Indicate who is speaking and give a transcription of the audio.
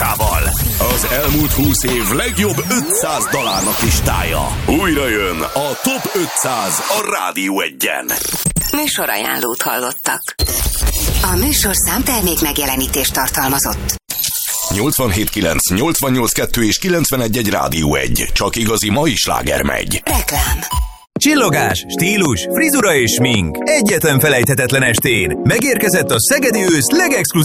Speaker 1: párosával. Az elmúlt 20 év legjobb 500 dalának listája. Újra jön a Top 500 a Rádió Egyen.
Speaker 2: Műsorajánlót hallottak. A műsorszám termék megjelenítést tartalmazott.
Speaker 1: 87.9, 88.2 és 91.1 Rádió 1. Csak igazi mai sláger megy.
Speaker 2: Reklám.
Speaker 3: Csillogás, stílus, frizura és smink. Egyetlen felejthetetlen estén. Megérkezett a Szegedi ősz legexkluzívabb